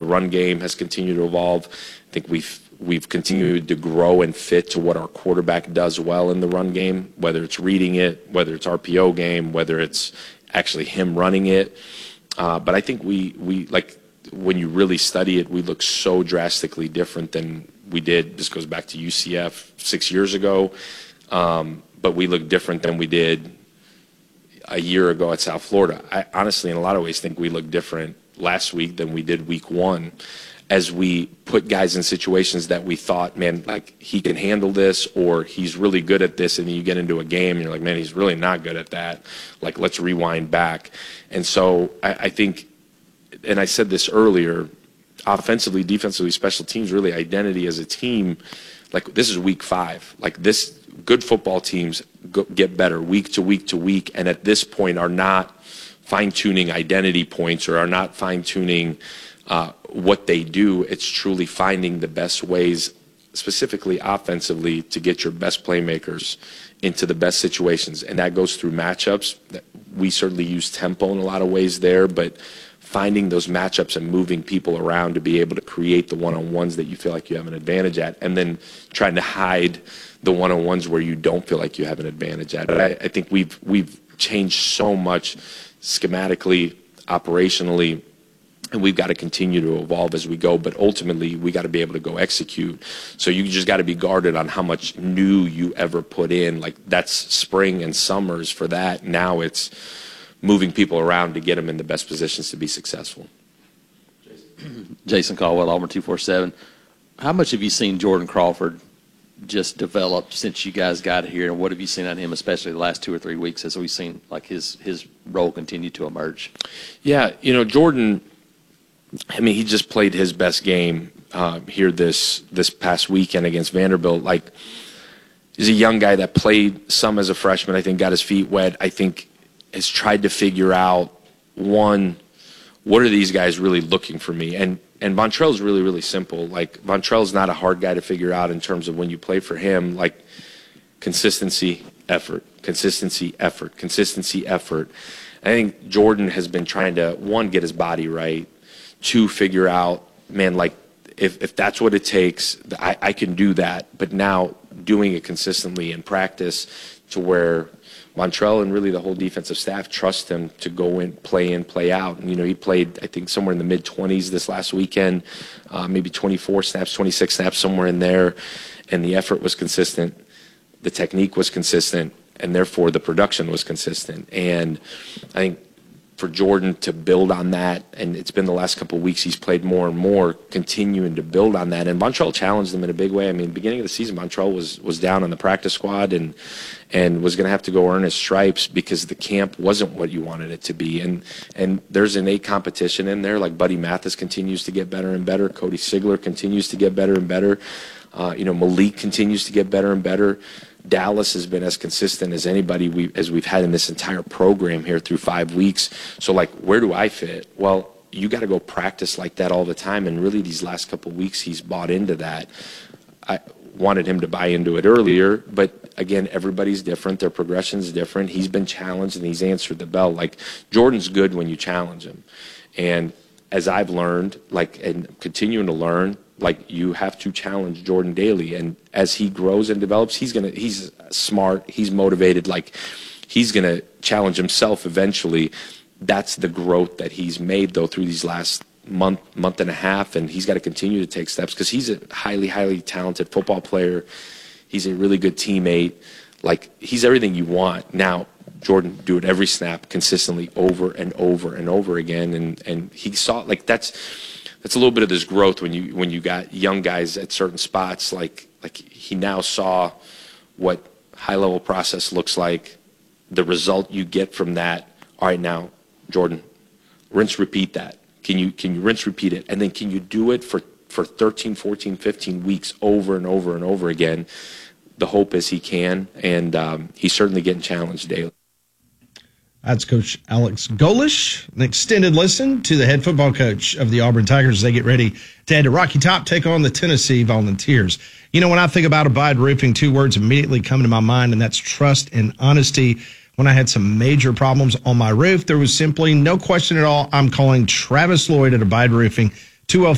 run game has continued to evolve. I think we've continued to grow and fit to what our quarterback does well in the run game, whether it's reading it, whether it's RPO game, whether it's actually him running it. But I think we like, when you really study it, we look so drastically different than we did. This goes back to UCF 6 years ago, but we look different than we did a year ago at South Florida. I honestly, in a lot of ways, think we look different last week than we did week one, as we put guys in situations that we thought, man, like, he can handle this, or he's really good at this, and then you get into a game and you're like, man, he's really not good at that. Like, let's rewind back. And so I think, and I said this earlier, offensively, defensively, special teams, really identity as a team, like, this is week 5. Like, this, good football teams get better week to week to week, and at this point are not fine-tuning identity points, or are not fine-tuning what they do. It's truly finding the best ways, specifically offensively, to get your best playmakers into the best situations. And that goes through matchups. We certainly use tempo in a lot of ways there, but finding those matchups and moving people around to be able to create the one-on-ones that you feel like you have an advantage at, and then trying to hide the one-on-ones where you don't feel like you have an advantage at. But I think we've changed so much schematically, operationally, and we've got to continue to evolve as we go. But ultimately, we got to be able to go execute. So you just got to be guarded on how much new you ever put in. Like, that's spring and summers for that. Now it's moving people around to get them in the best positions to be successful. Jason Caldwell, Auburn 247. How much have you seen Jordan Crawford just develop since you guys got here, and what have you seen on him, especially the last 2 or 3 weeks, as we've seen like his role continue to emerge? Yeah, Jordan, I mean, he just played his best game here this past weekend against Vanderbilt. Like, he's a young guy that played some as a freshman, I think, got his feet wet. I think has tried to figure out, one, what are these guys really looking for me? And Vontrell's really, really simple. Like, Vontrell's not a hard guy to figure out in terms of when you play for him. Like, consistency, effort, consistency, effort, consistency, effort. I think Jordan has been trying to, one, get his body right, two, figure out, man, like, if that's what it takes, I can do that. But now doing it consistently in practice to where Vontrell and really the whole defensive staff trust him to go in, play out. And, he played, I think, somewhere in the mid-20s this last weekend, maybe 24 snaps, 26 snaps, somewhere in there. And the effort was consistent. The technique was consistent. And therefore, the production was consistent. And I think for Jordan to build on that, and it's been the last couple of weeks he's played more and more, continuing to build on that. And Vontrell challenged him in a big way. I mean, beginning of the season, Vontrell was down on the practice squad and was going to have to go earn his stripes because the camp wasn't what you wanted it to be. And there's innate competition in there. Like, Buddy Mathis continues to get better and better. Cody Sigler continues to get better and better. Malik continues to get better and better. Dallas has been as consistent as anybody we've had in this entire program here through 5 weeks. So, like, where do I fit? Well, you got to go practice like that all the time. And really, these last couple of weeks, he's bought into that. I wanted him to buy into it earlier, but again, everybody's different. Their progression's different. He's been challenged and he's answered the bell. Like, Jordan's good when you challenge him. And as I've learned, like, and continuing to learn, like, you have to challenge Jordan daily. And as he grows and develops, he's smart, he's motivated, like, he's going to challenge himself eventually. That's the growth that he's made, though, through these last month and a half, and he's got to continue to take steps because he's a highly, highly talented football player. He's a really good teammate. Like, he's everything you want. Now, Jordan do it every snap consistently over and over and over again, and he saw, like, that's a little bit of this growth when you got young guys at certain spots. Like he now saw what high-level process looks like, the result you get from that. All right, now, Jordan, rinse, repeat that. Can you rinse, repeat it? And then can you do it for 13, 14, 15 weeks over and over and over again? The hope is he can, and he's certainly getting challenged daily. That's Coach Alex Golesh. An extended listen to the head football coach of the Auburn Tigers as they get ready to head to Rocky Top, take on the Tennessee Volunteers. When I think about Abide Roofing, 2 words immediately come to my mind, and that's trust and honesty. When I had some major problems on my roof, there was simply no question at all. I'm calling Travis Lloyd at Abide Roofing,